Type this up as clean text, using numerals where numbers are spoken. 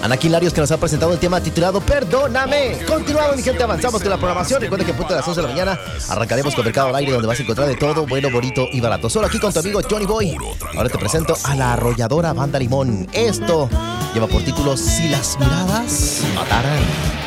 Anakin Larios, que nos ha presentado el tema titulado Perdóname. Continuamos, mi gente, avanzamos con la programación. Recuerden que a punto de las 11 de la mañana arrancaremos con Mercado al Aire, donde vas a encontrar de todo, bueno, bonito y barato. Solo aquí con tu amigo Johnny Boy. Ahora te presento a la arrolladora Banda Limón. Esto lleva por título Si las miradas mataran.